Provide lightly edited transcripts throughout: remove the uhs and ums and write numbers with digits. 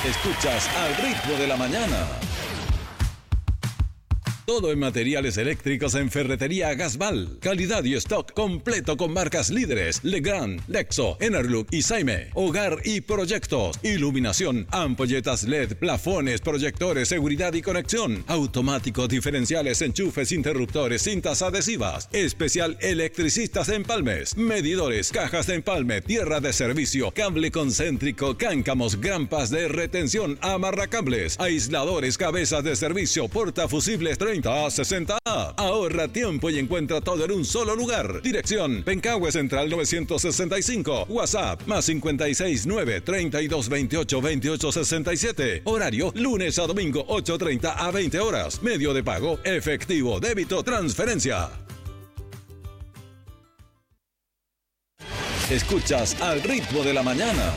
Escuchas Al Ritmo de la Mañana. Todo en materiales eléctricos en Ferretería Gasval. Calidad y stock completo con marcas líderes: Legrand, Lexo, Enerlook y Saime. Hogar y proyectos. Iluminación, ampolletas LED, plafones, proyectores, seguridad y conexión. Automáticos, diferenciales, enchufes, interruptores, cintas adhesivas. Especial electricistas empalmes. Medidores, cajas de empalme, tierra de servicio, cable concéntrico, cáncamos, grampas de retención, amarracables, aisladores, cabezas de servicio, portafusibles 30 a 60A. Ahorra tiempo y encuentra todo en un solo lugar. Dirección: Pencahue Central 965. WhatsApp +56 9 32 28 28 67. Horario: lunes a domingo 8:30 a 20 horas. Medio de pago: efectivo, débito, transferencia. Escuchas Al Ritmo de la Mañana.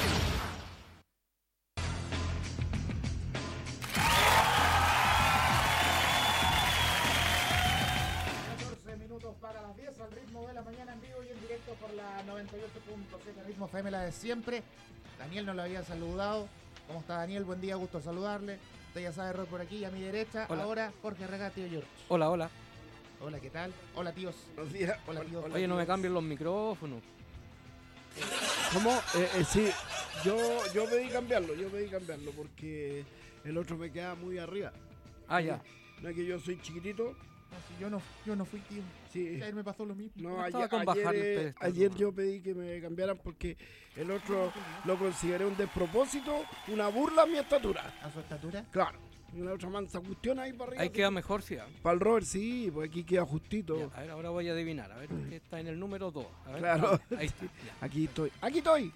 Por la 98.7 Ritmo FM, la de siempre. Daniel nos lo había saludado. ¿Cómo está, Daniel? Buen día, gusto saludarle. Usted ya sabe, Rod por aquí, a mi derecha. Hola. Ahora, Jorge Rega, tío George. Hola, hola. Hola, ¿qué tal? Hola, tíos. Buenos días. Hola, tíos. Oye, no me cambien los micrófonos. ¿Cómo? Sí, yo pedí cambiarlo porque el otro me queda muy arriba. Ah, ya. No es que yo soy chiquitito. No, si yo no fui, tío. Sí. Ayer me pasó lo mismo. No, Estaba con bajar el pedestal. ayer yo pedí que me cambiaran porque el otro lo consideré un despropósito, una burla a mi estatura. ¿A su estatura? Claro. Y la otra mansa cuestión ahí para arriba. Ahí queda mejor, sí. Para el Robert sí, pues aquí queda justito. Ya, a ver, ahora voy a adivinar. A ver, que está en el número 2. A ver, Claro. Ahí está. Ya. Aquí estoy.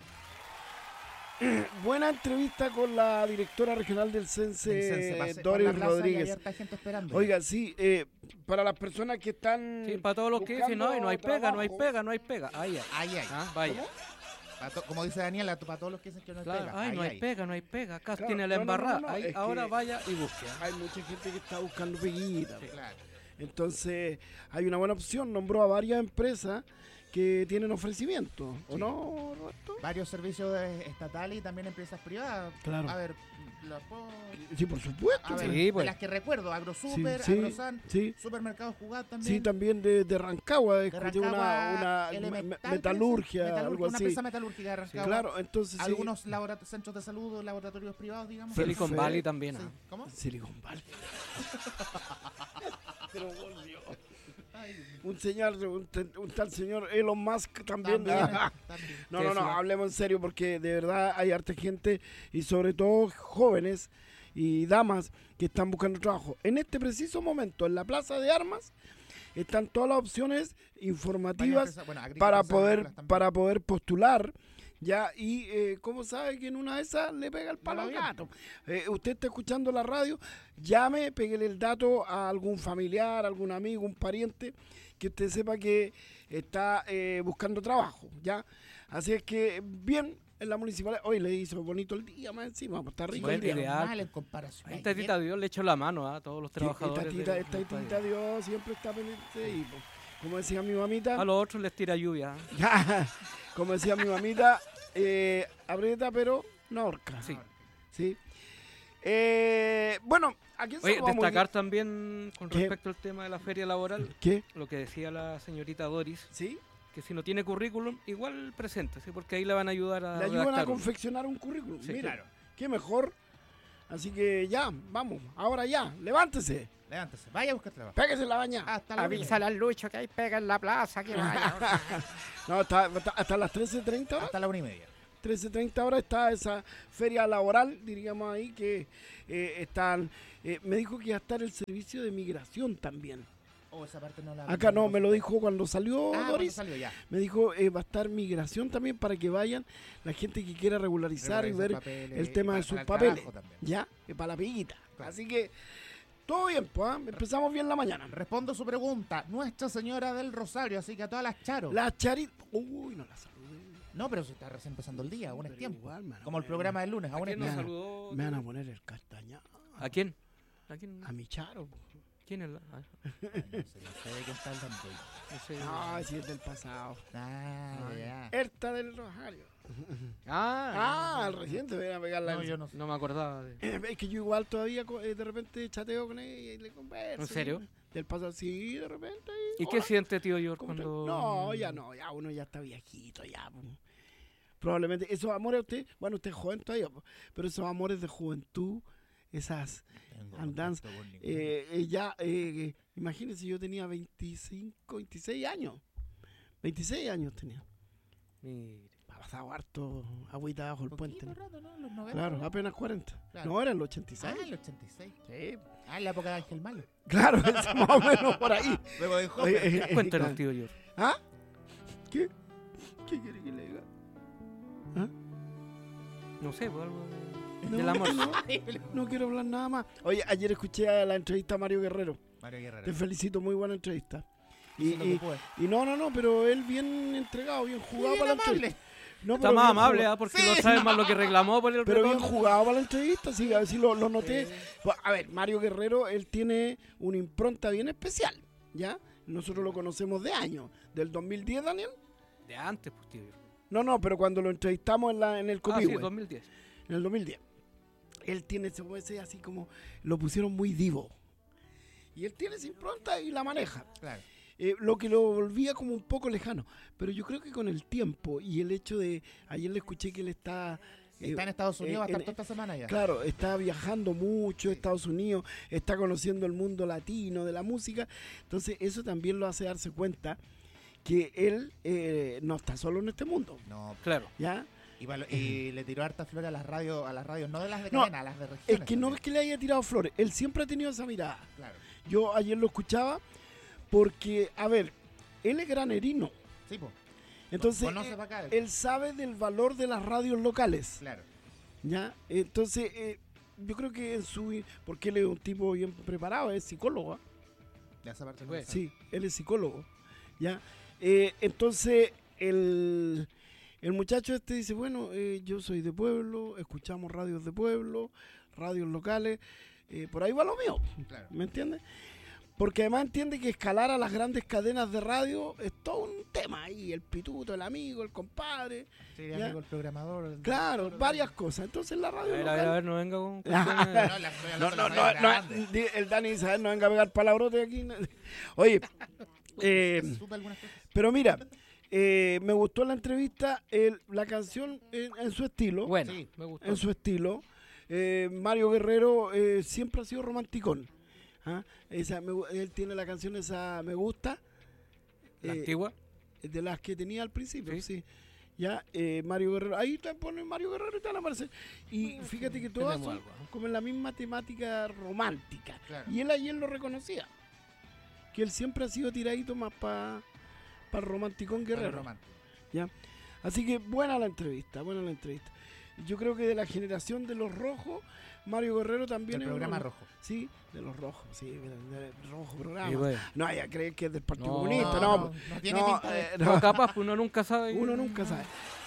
Buena entrevista con la directora regional del CENSE, Doris Rodríguez. Oiga, sí, para las personas que están... Sí, para todos los que dicen, no, no hay pega, trabajo. no hay pega, no hay pega. Ahí hay. Ahí. Ah, vaya. Como dice Daniel, para todos los que dicen que no hay Claro. pega. Ay, no hay pega, no hay pega. Acá Claro, tiene la no, embarrada. Ahí, es ahora que vaya y busque. Hay mucha gente que está buscando peguita. Sí, claro. Entonces, hay una buena opción. Nombró a varias empresas que tienen ofrecimientos, ¿o Sí. no, Roberto? Varios servicios estatales y también empresas privadas. Claro. A ver, ¿lo puedo...? Sí, por supuesto. A ver, Sí, de pues. las que recuerdo, AgroSuper, Sí, AgroSan, sí. Supermercados Jugat también. Sí, también de Rancagua, De escuché Rancagua, una Elemental, metalurgia, parece. algo Una así. empresa metalúrgica de Sí, Rancagua. claro, entonces sí. Algunos centros de salud, laboratorios privados, digamos. Silicon Perfecto. Valley también. Sí. Ah. ¿Cómo? Silicon Valley. Pero volvió. Un señor, un tal señor Elon Musk también. También. No, Tesla. hablemos en serio porque de verdad hay harta gente y sobre todo jóvenes y damas que están buscando trabajo. En este preciso momento, en la Plaza de Armas, están todas las opciones informativas para poder postular. Ya, y ¿cómo sabe que en una de esas le pega el palo al gato? Usted está escuchando la radio, llame, péguele el dato a algún familiar, algún amigo, un pariente, que usted sepa que está buscando trabajo, ¿ya? Así es que, bien, en la municipalidad, hoy le hizo bonito el día más encima, pues está rico Bueno, el día. ideal. Mal en comparación. Ahí Tatita Dios le echó la mano a todos los trabajadores. Esta tita Dios siempre está pendiente y, pues, como decía mi mamita... A los otros les tira lluvia. Como decía mi mamita, aprieta pero no ahorca. Sí. ¿Sí? Bueno, ¿a quién Oye, saludamos? destacar también con ¿Qué? respecto al tema de la feria laboral, ¿Qué? lo que decía la señorita Doris, ¿Sí? que si no tiene currículum, igual presente, ¿sí? Porque ahí le van a ayudar a Le ayudan a redactar uno. confeccionar un currículum. Sí, Mira, claro. qué mejor. Así que ya, vamos, ahora ya, levántese, Levántese, vaya a buscar trabajo. pégese la baña. Hasta la Avísale al Lucho que ahí pega en la plaza, que vaya. No, hasta las 13:30 horas. Hasta la 1:30. 13:30 horas está esa feria laboral, diríamos ahí, que están... me dijo que iba a estar el servicio de migración también. Oh, esa parte no la... Acá no, me lo dijo cuando salió cuando Doris. salió ya. Me dijo, va a estar migración también para que vayan la gente que quiera regularizar y ver el tema de sus papeles. Ya, para la peguita. Claro. Así que, todo bien, pues, empezamos bien la mañana. Respondo su pregunta. Nuestra Señora del Rosario, así que a todas las charos. La Charit... Uy, no la saludé. No, pero se está recién empezando el día, aún es Pero tiempo. igual, me van a Como el poner- programa del lunes, ¿A aún es quién nos Me van a- tiempo. saludó? Me van a poner el castañado. ¿A quién? ¿A quién? A mi Charo. ¿Quién es la? No sé de qué está hablando. No sé. No, sí es del pasado. Ya. Erta del Rosario. Ah, El reciente, voy a pegarla. No, yo no sé. no me acordaba de... Es que yo igual todavía de repente chateo con ella y le converso. ¿En serio? Del pasado, sí, de repente. ¿Y qué hola, siente, tío George, ¿cómo cuando...? no, ya uno ya está viejito, ya. Po. Probablemente, esos amores usted, bueno, usted es joven todavía, po, pero esos amores de juventud, esas Tengo andanzas, contacto con ninguno. imagínese, yo tenía 25, 26 años. 26 años tenía. Mire. Ha pasado harto agüita bajo el puente. Poquito rato, ¿no? Los 90. Claro, apenas 40. Claro. No, era el 86. Ah, el 86. Sí. Ah, en la época de Ángel Malo. Claro, es más o menos por ahí. Luego de joven. Cuéntanos, tío George. ¿Ah? ¿Qué? ¿Qué quiere que le diga? ¿Ah? No sé, pues algo No, del amor. no quiero hablar nada más. Oye, ayer escuché la entrevista a Mario Guerrero. Mario Guerrero. Te felicito, muy buena entrevista. Hizo lo que puede. Y no, pero él bien entregado, bien jugado Bien para la amable. entrevista. No, Está pero más bien amable, jugado. porque Sí. no sabe más lo que reclamó por el Pero bien retorno. jugado para la entrevista, sí, a ver si lo noté. A ver, Mario Guerrero, él tiene una impronta bien especial, ¿ya? Nosotros lo conocemos de años, del 2010, Daniel. De antes, pues, tío George. No, pero cuando lo entrevistamos en el Ah, Copihue, sí, 2010. en el 2010. Él tiene ese así como, lo pusieron muy divo. Y él tiene esa impronta y la maneja. Claro. Lo que lo volvía como un poco lejano. Pero yo creo que con el tiempo y el hecho de, ayer le escuché que él está... Está en Estados Unidos, va a estar en- toda esta semana ya. Claro, está viajando mucho a Estados Unidos, está conociendo el mundo latino de la música. Entonces eso también lo hace darse cuenta que él no está solo en este mundo. No, Claro. ¿Ya? y le tiró harta flor a las radios, no de las de No, cadena, a las de regiones. Es que no también. es que le haya tirado flores, él siempre ha tenido esa mirada. Claro. Yo ayer lo escuchaba porque, a ver, él es granerino. Sí, pues. Entonces, Conoce para acá. él sabe del valor de las radios locales. Claro. ¿Ya? Entonces, yo creo que en su... Porque él es un tipo bien preparado, es psicólogo. ¿Ah? Ya esa parte no Pues. la sabe. Sí, él es psicólogo. ¿Ya? Entonces, el muchacho este dice, bueno, yo soy de pueblo, escuchamos radios de pueblo, radios locales, por ahí va lo mío, Claro. ¿me entiendes? Porque además entiende que escalar a las grandes cadenas de radio es todo un tema ahí, el pituto, el amigo, el compadre, Sí, Ya. amigo, el programador. el claro, director, varias cosas. Entonces la A radio ver, local... no venga con... No, cuestiones- la estoy hablando de las radios grandes. el Dani dice, no venga a pegar palabrotes aquí. Oye, Supe algunas cosas. pero mira, me gustó la entrevista, la canción en su estilo. Bueno, Sí. me gustó. En su estilo. Mario Guerrero siempre ha sido romanticón. ¿Ah? Él tiene la canción esa Me Gusta, La antigua. de las que tenía al principio. Sí. Sí. Ya, Mario Guerrero, ahí te ponen Mario Guerrero y te van a aparecer. Y fíjate que todas Tenemos son algo, ¿no? como en la misma temática romántica. Claro. Y él ayer lo reconocía. Que él siempre ha sido tiradito más para el romanticón Pero Guerrero. romántico. ¿Ya? Así que buena la entrevista. Yo creo que de la generación de los rojos, Mario Guerrero también El es programa uno- rojo. Sí, de los rojos, sí, del rojo programa. Y bueno. No, ya creen que es del Partido No, Comunista, no. no tiene no, pinta de... no, No, capaz, pues uno nunca sabe. uno nunca sabe.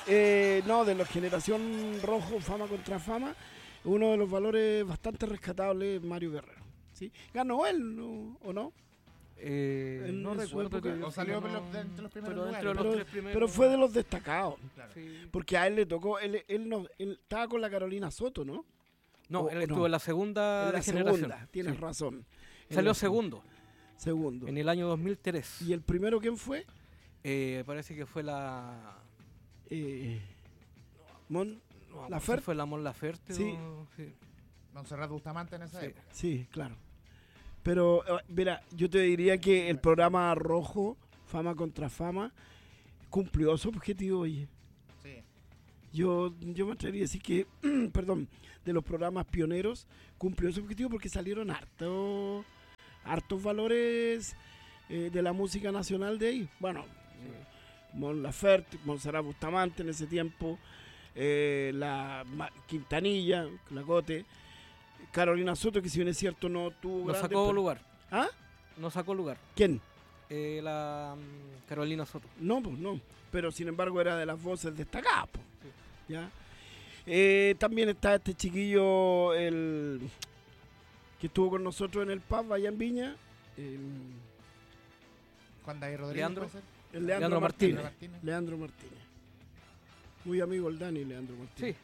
No, de la generación rojo, fama contra fama, uno de los valores bastante rescatables es Mario Guerrero. ¿Sí? ¿Ganó él o no? No en su recuerdo época. que... O salió no, entre los primeros pero lugares. dentro de los Pero- tres primeros. Pero fue de los destacados. Claro. Sí. Porque a él le tocó, él estaba con la Carolina Soto, ¿no? No, o él no. estuvo en la segunda En la generación. segunda, tienes Sí. razón. En Salió la segundo, Segundo. en el año 2003. ¿Y el primero quién fue? Parece que fue la... Mon. No, Laferte. fue la Mon Laferte. Sí. Sí. Montserrat Bustamante en esa Sí. época. Sí, claro. Pero, mira, yo te diría que el programa rojo, Fama contra Fama, cumplió su objetivo, oye. Sí. Yo me atrevería a decir que, perdón, de los programas pioneros, cumplió su objetivo porque salieron hartos valores de la música nacional de ahí. Bueno, Mon Laferte, Montserrat Bustamante en ese tiempo, Quintanilla, la Cote, Carolina Soto, que si bien es cierto no tuvo No grandes sacó pero- lugar. ¿Ah? No sacó lugar. ¿Quién? La Carolina Soto. No, pues no. Pero sin embargo era de las voces destacadas, pues. Sí. ¿Ya? También está este chiquillo, que estuvo con nosotros en el pub allá en Viña, Juan David Rodríguez. Leandro. ¿Puede ser? El Leandro Leandro Martínez. Martínez. Leandro Martínez. Muy amigo el Dani, Leandro Martínez.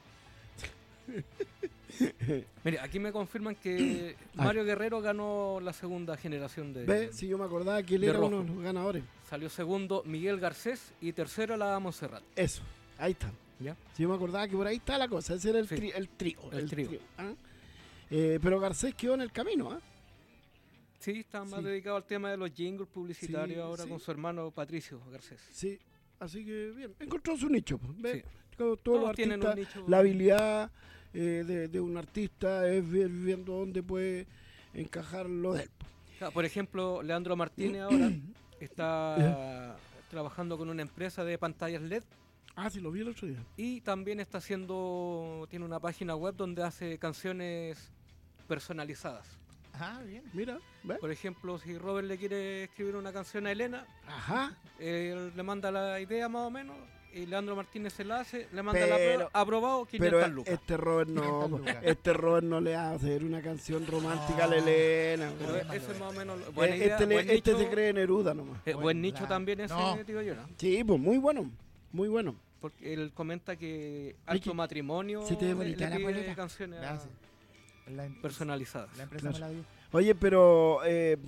Sí. Mire, aquí me confirman que Mario Guerrero ganó la segunda generación de... ¿Ves? Si yo me acordaba que él de era rojo. uno de los ganadores. Salió segundo Miguel Garcés y tercero la Montserrat. Eso, ahí está. ¿Ya? Si yo me acordaba que por ahí está la cosa. Ese era el, Sí. el trío. El trío. ¿Ah? Pero Garcés quedó en el camino, ¿ah? Sí, está más Sí. dedicado al tema de los jingles publicitarios Sí, ahora sí. con su hermano Patricio Garcés. Sí, así que bien. Encontró su nicho. Pues, ¿ves? Sí. Todos los Todos tienen un artistas, nicho. la habilidad de un artista es viendo dónde puede encajar lo de él. Claro, por ejemplo, Leandro Martínez ahora está trabajando con una empresa de pantallas LED Ah, sí, lo vi el otro día. y también tiene una página web donde hace canciones personalizadas. Ah, bien. Mira, ¿ves? Por ejemplo, si Robert le quiere escribir una canción a Elena, Ajá. él le manda la idea más o menos y Leandro Martínez se la hace, le manda la Pero- prueba, aprobado, 500 Pero lucas. este Robert no, 500 lucas. este Robert no le va a hacer una canción romántica a la No. Elena. Pero güey. ese es más o menos buena idea, Este, buen este nicho, se cree Neruda nomás. buen Buen nicho plan. también ese, No. digo yo, ¿no? Sí, pues muy bueno, muy bueno. Porque él comenta que Ay, alto que- matrimonio se te ve le bonita la pide polera. canciones Gracias. La, personalizadas. la empresa Claro. me la dio. Oye, pero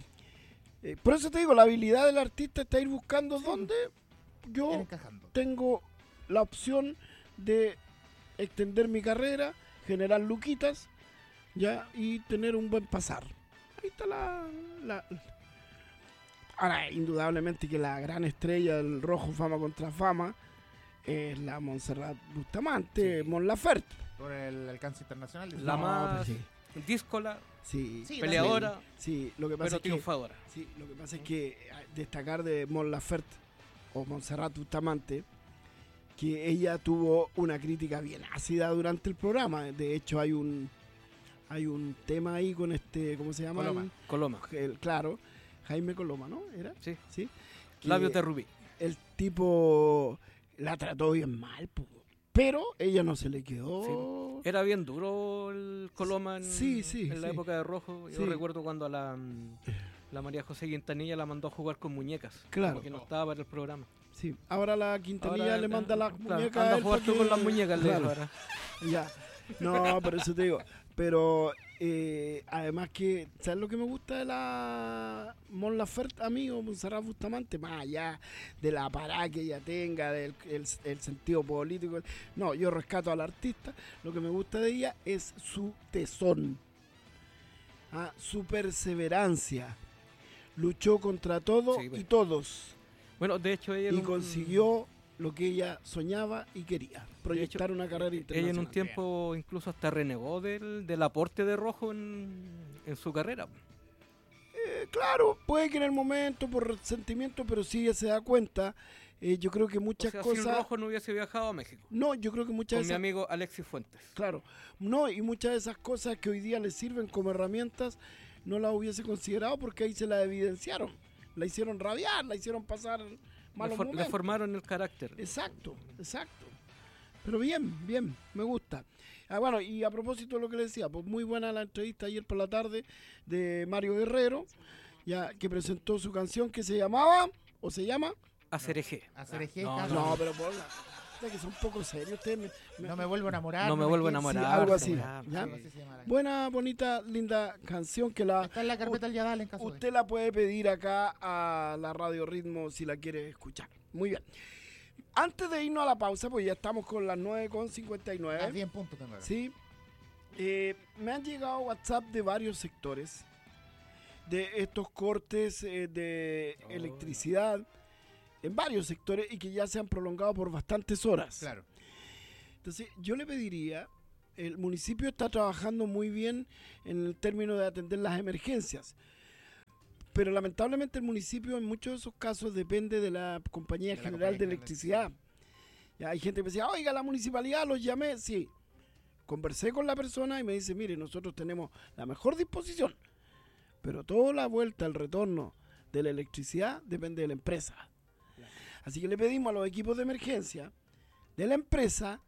por eso te digo, la habilidad del artista está ir buscando dónde yo Ir encajando. tengo la opción de extender mi carrera, generar luquitas, ya, y tener un buen pasar. Ahí está la- Ahora, indudablemente que la gran estrella del rojo fama contra fama es la Montserrat Bustamante, Sí. Mon Laferte. Por el alcance internacional. dice. La No, más pero díscola, Sí, Sí, peleadora, sí, lo que pasa pero es que triunfadora. sí, lo que pasa es que destacar de Mon Laferte o Montserrat Bustamante que ella tuvo una crítica bien ácida durante el programa. De hecho hay un tema ahí con ¿cómo se llama? Coloma. Coloma, Claro, Jaime Coloma, ¿no? ¿Era? sí. Sí. Que Labios de rubí. el tipo la trató bien mal, pero ella no se le quedó. Era bien duro el Coloma en, Sí, sí, en la sí. época de Rojo. Yo Sí. recuerdo cuando a la María José Quintanilla la mandó a jugar con muñecas. Claro. Porque no estaba para el programa. Sí, ahora la Quintanilla Ahora, le manda las claro, muñecas anda a a él jugar pa' tú que- con las muñecas, le Claro. dijo ahora. Ya. No, por eso te digo. Pero además que, ¿sabes lo que me gusta de la Mon Laferte, amigo, Montserrat Bustamante? Más allá de la parada que ella tenga, del el sentido político. No, yo rescato al artista. Lo que me gusta de ella es su tesón, su perseverancia. Luchó contra todo Sí, pues. y todos. Bueno, de hecho ella en Y un- consiguió lo que ella soñaba y quería. Proyectar una carrera ella internacional. en un tiempo incluso hasta renegó del aporte de Rojo en su carrera. Claro, puede que en el momento por resentimiento, pero sí ella se da cuenta. Yo creo que O muchas sea, sin cosas. Rojo no hubiese viajado a México. No, yo creo que muchas Con mi de esas. amigo Alexis Fuentes. Claro, no, y muchas de esas cosas que hoy día le sirven como herramientas no las hubiese considerado porque ahí se las evidenciaron. La hicieron rabiar, la hicieron pasar malos Le momentos. formaron el carácter. Exacto, exacto. Pero bien, bien, me gusta. Bueno, y a propósito de lo que le decía, pues muy buena la entrevista ayer por la tarde de Mario Guerrero, ya que presentó su canción que se llamaba, o se llama. Acereje. Acereje, No, caso. No, pero ponla. Ustedes que son poco serios, ustedes No me vuelvo a enamorar. No me vuelvo a quiero- enamorar. Sí, algo así, ya, ¿ya? Algo así se llama la- Buena, bonita, linda canción que la Está en la carpeta del Yadal en caso de. usted la puede pedir acá a la Radio Ritmo si la quiere escuchar. Muy bien. Antes de irnos a la pausa, pues ya estamos con las 9:59. Las 10 puntos tengo acá. Sí. Me han llegado WhatsApp de varios sectores de estos cortes de Oh. electricidad en varios sectores y que ya se han prolongado por bastantes horas. Claro. Entonces, yo le pediría, el municipio está trabajando muy bien en el término de atender las emergencias, pero lamentablemente el municipio en muchos de esos casos depende de la Compañía De la General de Compañía Electricidad. Ya hay gente que me decía, oiga, la municipalidad los llamé, sí. Conversé con la persona y me dice, mire, nosotros tenemos la mejor disposición, pero toda la vuelta, el retorno de la electricidad depende de la empresa. Así que le pedimos a los equipos de emergencia de la empresa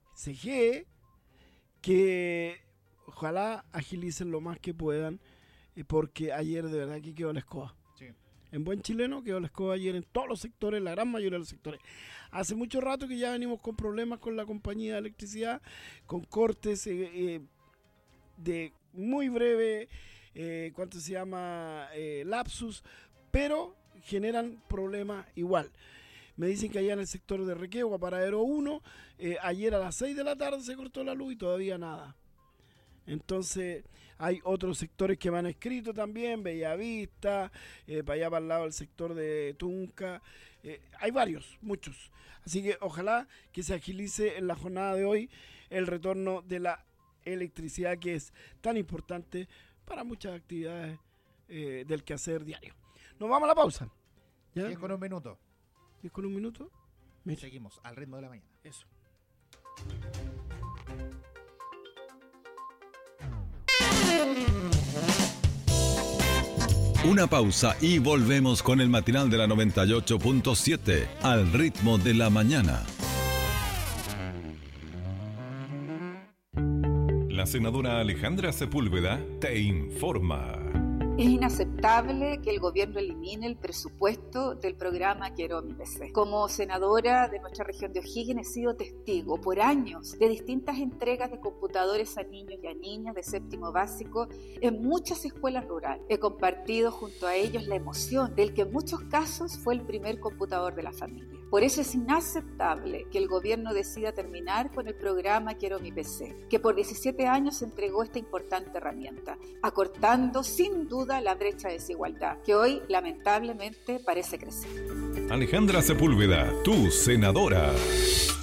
CGE que ojalá agilicen lo más que puedan porque ayer de verdad que quedó la escoba. Sí. En buen chileno quedó la escoba ayer en todos los sectores, la gran mayoría de los sectores. Hace mucho rato que ya venimos con problemas con la compañía de electricidad, con cortes de muy breve, lapsus, pero generan problemas igual. Me dicen que allá en el sector de Requegua, Paradero 1, ayer a las 6 de la tarde se cortó la luz y todavía nada. Entonces hay otros sectores que me han escrito también, Bellavista, para allá para el lado del sector de Tunca, hay varios, muchos. Así que ojalá que se agilice en la jornada de hoy el retorno de la electricidad, que es tan importante para muchas actividades del quehacer diario. Nos vamos a la pausa. ¿Ya? 10 con un minuto. 10 con un minuto. Mira. Seguimos al ritmo de la mañana. Eso. Una pausa y volvemos con el matinal de la 98.7 al ritmo de la mañana. La senadora Alejandra Sepúlveda te informa. Es inaceptable que el gobierno elimine el presupuesto del programa Quiero mi PC. Como senadora de nuestra región de O'Higgins he sido testigo por años de distintas entregas de computadores a niños y a niñas de séptimo básico en muchas escuelas rurales. He compartido junto a ellos la emoción del que en muchos casos fue el primer computador de la familia. Por eso es inaceptable que el gobierno decida terminar con el programa Quiero mi PC, que por 17 años entregó esta importante herramienta, acortando sin duda la brecha de desigualdad, que hoy lamentablemente parece crecer. Alejandra Sepúlveda, tu senadora.